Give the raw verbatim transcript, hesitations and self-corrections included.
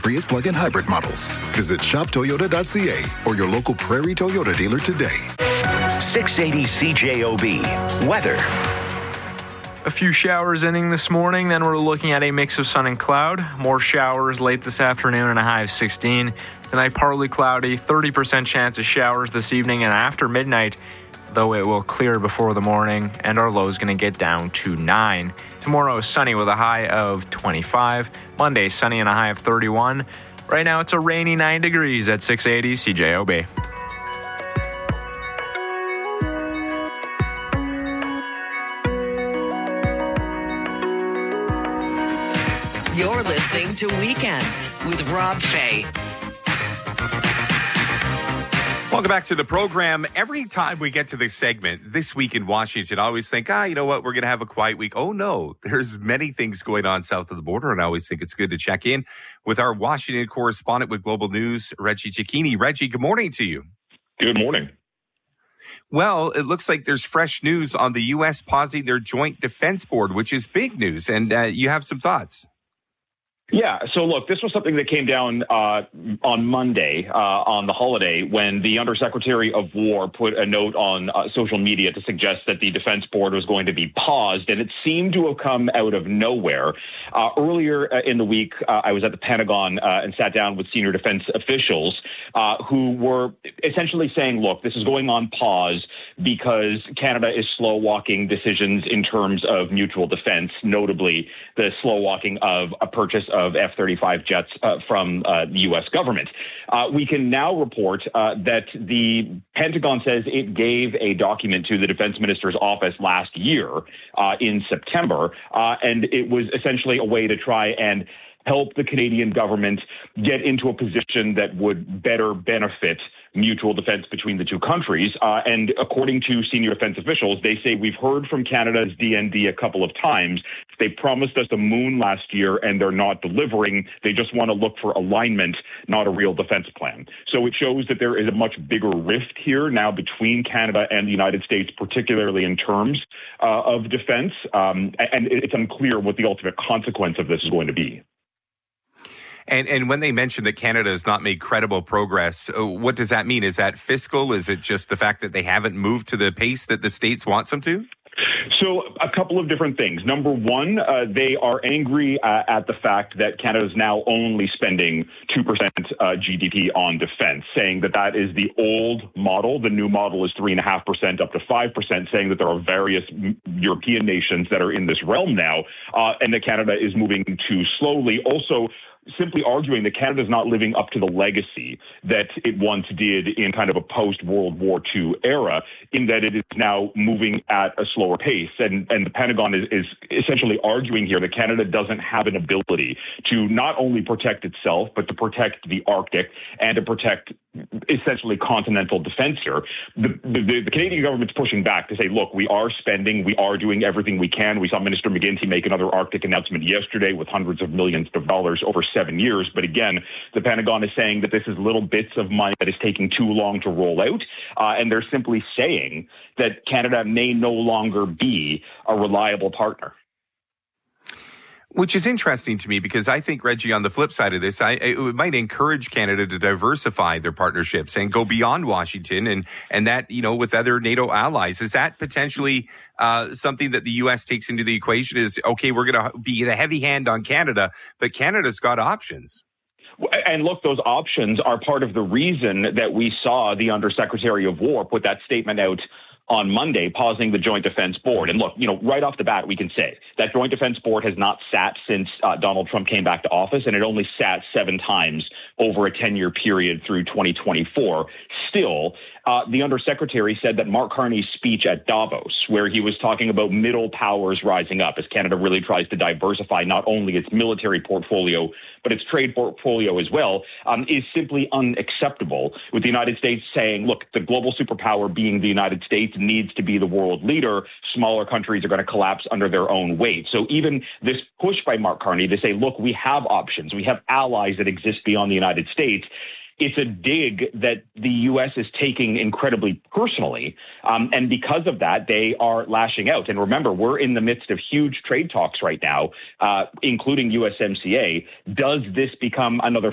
Prius plug-in hybrid models. Visit shop toyota dot c a or your local Prairie Toyota dealer today. six eighty C J O B. Weather. A few showers inning this morning, then we're looking at a mix of sun and cloud. More showers late this afternoon and a high of sixteen. Tonight, partly cloudy, thirty percent chance of showers this evening and after midnight, though it will clear before the morning, and our low is going to get down to nine. Tomorrow is sunny with a high of twenty-five. Monday, sunny and a high of thirty-one. Right now, it's a rainy nine degrees at six eighty C J O B. You're listening to Weekends with Rob Fay. Welcome back to the program. Every time we get to this segment, This Week in Washington, I always think, ah, you know what, we're going to have a quiet week. Oh, no, there's many things going on south of the border, and I always think it's good to check in with our Washington correspondent with Global News, Reggie Cecchini. Reggie, good morning to you. Good morning. Well, it looks like there's fresh news on the U S pausing their Joint Defense Board, which is big news, and uh, you have some thoughts. Yeah. So, look, this was something that came down uh, on Monday uh, on the holiday when the Undersecretary of War put a note on uh, social media to suggest that the Defense Board was going to be paused. And it seemed to have come out of nowhere. Uh, earlier uh, in the week, uh, I was at the Pentagon uh, and sat down with senior defense officials uh, who were essentially saying, look, this is going on pause because Canada is slow walking decisions in terms of mutual defense, notably the slow walking of a purchase of of F thirty-five jets uh, from uh, the U S government. Uh, we can now report uh, that the Pentagon says it gave a document to the defense minister's office last year uh, in September, uh, and it was essentially a way to try and help the Canadian government get into a position that would better benefit mutual defense between the two countries. Uh, and according to senior defense officials, they say we've heard from Canada's D N D a couple of times. They promised us the moon last year and they're not delivering. They just want to look for alignment, not a real defense plan. So it shows that there is a much bigger rift here now between Canada and the United States, particularly in terms uh, of defense. Um, and it's unclear what the ultimate consequence of this is going to be. And and when they mention that Canada has not made credible progress, what does that mean? Is that fiscal? Is it just the fact that they haven't moved to the pace that the states want them to? So a couple of different things. Number one, uh, they are angry uh, at the fact that Canada is now only spending two percent uh, G D P on defense, saying that that is the old model. The new model is three point five percent up to five percent, saying that there are various European nations that are in this realm now, uh, and that Canada is moving too slowly. Also, simply arguing that Canada is not living up to the legacy that it once did in kind of a post-World War Two era, in that it is now moving at a slower pace. And, and the Pentagon is, is essentially arguing here that Canada doesn't have an ability to not only protect itself, but to protect the Arctic and to protect essentially continental defense here. The, the, the Canadian government's pushing back to say, look, we are spending, we are doing everything we can. We saw Minister McGuinty make another Arctic announcement yesterday with hundreds of millions of dollars over seven years. But again, the Pentagon is saying that this is little bits of money that is taking too long to roll out. Uh, and they're simply saying that Canada may no longer be a reliable partner. Which is interesting to me because I think, Reggie, on the flip side of this, I, it might encourage Canada to diversify their partnerships and go beyond Washington and, and that, you know, with other NATO allies. Is that potentially uh, something that the U S takes into the equation is, okay, we're going to be the heavy hand on Canada, but Canada's got options? And look, those options are part of the reason that we saw the Undersecretary of War put that statement out on Monday, pausing the Joint Defense Board. And look, you know, right off the bat, we can say that Joint Defense Board has not sat since uh, Donald Trump came back to office, and it only sat seven times over a ten-year period through twenty twenty-four. Still, uh, the Undersecretary said that Mark Carney's speech at Davos, where he was talking about middle powers rising up as Canada really tries to diversify not only its military portfolio, but its trade portfolio as well, um, is simply unacceptable, with the United States saying, look, the global superpower being the United States needs to be the world leader. Smaller countries are going to collapse under their own weight. So even this push by Mark Carney to say, look, we have options, we have allies that exist beyond the United States, it's a dig that the U S is taking incredibly personally. Um, and because of that, they are lashing out. And remember, we're in the midst of huge trade talks right now, uh, including U S M C A. Does this become another